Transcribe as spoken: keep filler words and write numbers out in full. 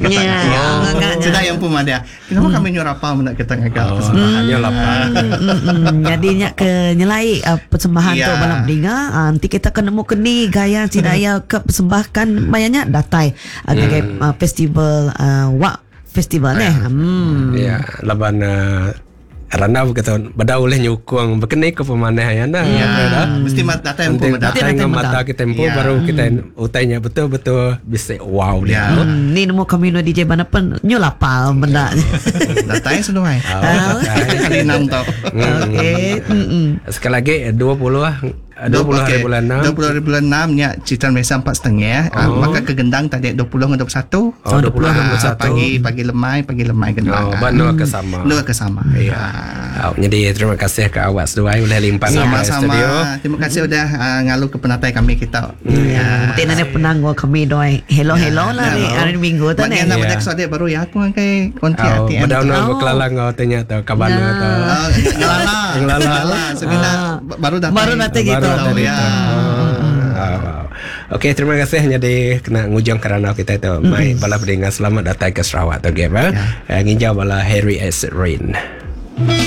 kata Ya, ya. agaknya. Sudah yang pun ada. Kenapa kami nyurapa nak kita ngagak Oh, persembahan. hanya lapar. Mm-mm. Jadinya ke nyelai uh, persembahan Ya. tu malam dinga. Uh, nanti kita kena mu keni gaya sidaya ke persembahkan mayanya datai agak Hmm. uh, festival uh, wak festival ni. Hmm. Ya, laban uh, Ranau kata beda oleh nyukung berkenai ke pemanah ya nah. Ya, mesti mat data yang pun Nanti ada. datang ke Datang mata mata. kita tempo Ya. baru kita utainya betul-betul bisa wow dia. Ya. Hmm, ni nemu kamino D J mana pun nyulapal benda. Data yang sudah mai. Oh, Kali enam tau. Okey. Mm-mm. sekali lagi dua puluh lah. dua puluh hari bulan enam. dua puluh hari bulan enam nya Citra Malaysia empat setengah. Oh. Maka ke gendang tadi dua puluh dengan dua puluh satu. Oh, dua puluh dua puluh satu. Pagi pagi lemai, pagi lemai gendang. Oh, bano ke sama. Dua ke sama. Ya. Oh, jadi terima kasih ke awak sedua boleh limpah ke Sama-sama. studio. Terima kasih sudah uh, ngalu ke penatai kami kita. Ya, mungkin ada penanggung kami doi. Hello hello lah ni hari minggu tu ni. Bagi anak Ya. banyak soal baru ya aku angkai konti Oh, hati. berdaun Oh. berkelalang kau tanya tu kabana Nah. tu. Ah, Ngelala. Ngelala. Ngelala. Sebenarnya Ah. baru datang. Baru datang gitu. Baru Tahu tadi ya. tu. Oh, wow. Okey, terima kasih jadi kena ngujung kerana kita itu mai bala pendengar selamat datang ke Sarawak tu game eh. Nginjau bala Harry S Rain.